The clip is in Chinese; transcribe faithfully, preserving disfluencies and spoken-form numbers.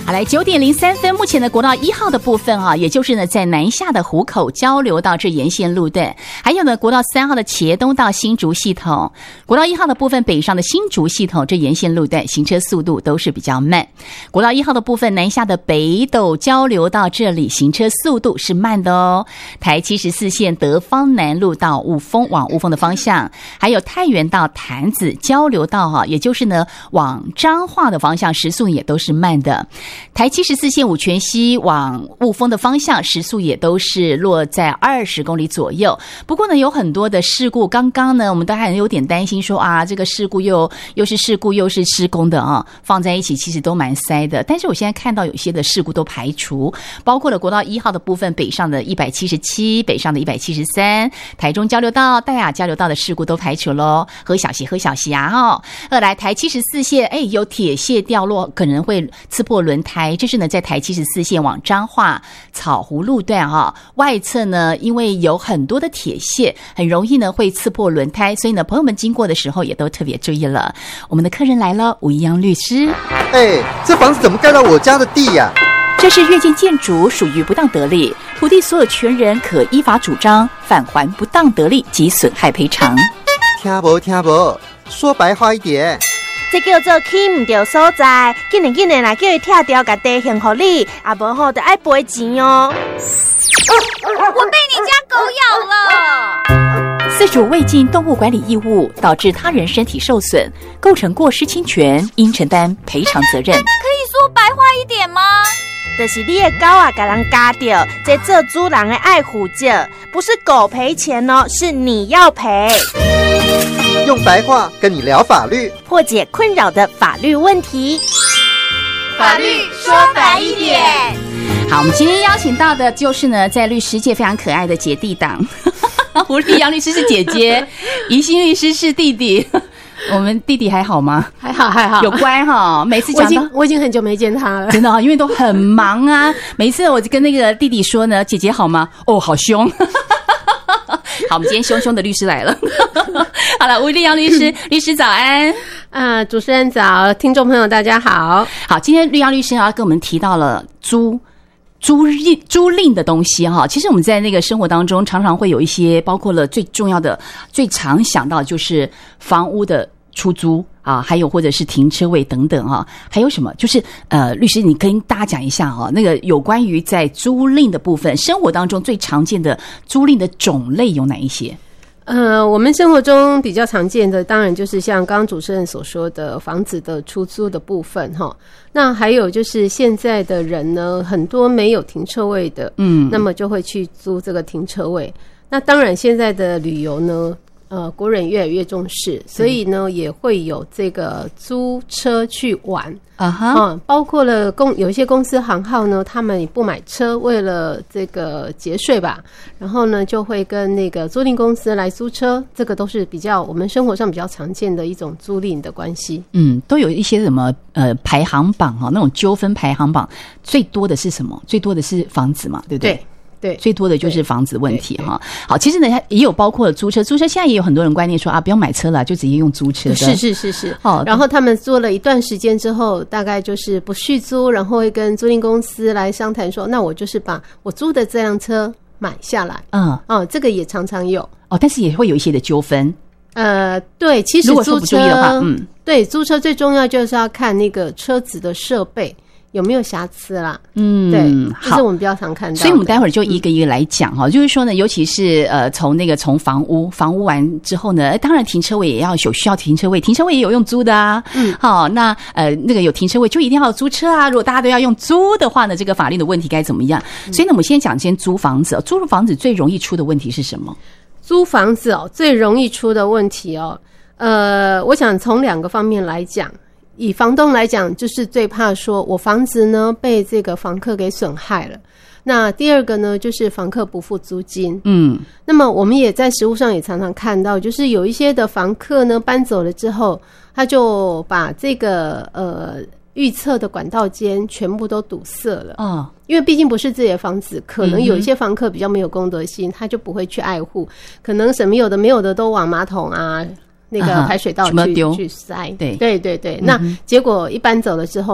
好，来九点零三分，目前的国道一号的部分啊，也就是呢在南下的湖口交流道这沿线路段，还有呢国道三号的茄东到新竹系统，国道一号的部分北上的新竹系统这沿线路段行车速度都是比较慢。国道一号的部分南下的北斗交流道这里行车速度是慢的哦。台七十四线德芳南路到雾峰往雾峰的方向，还有太原到潭子交流道哈、啊，也就是呢往彰化的方向时速也都是慢的。台七十四线五权西往雾峰的方向时速也都是落在二十公里左右。不过呢有很多的事故，刚刚呢我们都还有点担心说啊这个事故又又是事故又是施工的啊，放在一起其实都蛮塞的。但是我现在看到有些的事故都排除，包括了国道一号的部分北上的一百七十七，北上的一百七十三，台中交流道、淡雅交流道的事故都排除咯。河小溪河小溪啊哈、哦，二来台七十四线哎有铁屑掉落，可能会刺破轮胎，这是呢在台七十四线往彰化草湖路段哈、哦，外侧呢因为有很多的铁屑，很容易呢会刺破轮胎，所以呢朋友们经过的时候也都特别注意了。我们的客人来了，吴一阳律师。 哎，这房子怎么盖到我家的地呀、啊？ 这是越界建筑，属于不当得利，土地所有权人可依法主张返还不当得利及损害赔偿。 听无听无，说白话一点。 这叫做起唔到所在，紧点紧点来叫伊拆掉，甲地还给你，啊无吼就爱赔钱哦。 我被你家狗咬了。 饲主未尽动物管理义务，导致他人身体受损，构成过失侵权，应承担赔偿责任。 可以说白话一点吗？ 就是你的狗啊，给人咬掉，这做主人的爱护者，不是狗赔钱哦，是你要赔。 用白话跟你聊法律， 破解困扰的法律问题。 法律说白一点。 好，我们今天邀请到的就是呢，在律师界非常可爱的姐弟档。吴立阳律师是姐姐，宜兴律师是弟弟。我们弟弟还好吗？ 还好还好， 有乖哈。每次讲到我已经我已经很久没见他了， 真的、哦，因为都很忙啊。每次我就跟那个弟弟说呢，姐姐好吗？哦，好凶。好，我们今天凶凶的律师来了。好了，吴立阳律师，律师早安。 啊、呃，主持人早，听众朋友大家好。 好，今天立阳律师要跟我们提到了租。租赁租赁的东西哈，其实我们在那个生活当中常常会有一些，包括了最重要的、最常想到就是房屋的出租啊，还有或者是停车位等等啊，还有什么？就是呃，律师你跟大家讲一下哈，那个有关于在租赁的部分，生活当中最常见的租赁的种类有哪一些？ 呃，我们生活中比较常见的，当然就是像刚刚主持人所说的房子的出租的部分哈。那还有就是现在的人呢，很多没有停车位的，嗯，那么就会去租这个停车位。那当然，现在的旅游呢，呃，国人越来越重视，所以呢，也会有这个租车去玩啊哈、嗯，包括了公有一些公司行号呢，他们不买车，为了这个节税吧，然后呢，就会跟那个租赁公司来租车，这个都是比较我们生活上比较常见的一种租赁的关系。 嗯，都有一些什么呃排行榜哈，那种纠纷排行榜最多的是什么？最多的是房子嘛，对不对？ 对。对， 最多的就是房子问题哈。好，其实呢，也有包括了租车，租车现在也有很多人观念说啊，不用买车了，就直接用租车的。 是是是是。哦，然后他们做了一段时间之后，大概就是不续租，然后会跟租赁公司来商谈说，那我就是把我租的这辆车买下来。嗯，哦，这个也常常有。 哦，但是也会有一些的纠纷。 呃，对，其实租车，如果说不注意的话，嗯，对，租车最重要就是要看那个车子的设备有没有瑕疵啦？嗯，对，这是我们比较常看到的。 所以我们待会儿就一个一个来讲哈、嗯，就是说呢，尤其是呃，从那个从房屋房屋完之后呢，当然停车位也要有需要停车位，停车位也有用租的啊。嗯，好，那呃那个有停车位就一定要租车啊。如果大家都要用租的话呢，这个法律的问题该怎么样？嗯、所以呢，我们先讲先租房子，租房子最容易出的问题是什么？ 租房子哦，最容易出的问题哦，呃，我想从两个方面来讲。以房东来讲，就是最怕说我房子呢被这个房客给损害了。那第二个呢，就是房客不付租金。嗯，那么我们也在实务上也常常看到，就是有一些的房客呢搬走了之后，他就把这个呃预测的管道间全部都堵塞了。哦，因为毕竟不是自己的房子，可能有一些房客比较没有公德心，他就不会去爱护，可能什么有的没有的都往马桶啊。那个排水道去、uh-huh, 去塞，对对对对，嗯、那结果一搬走了之后，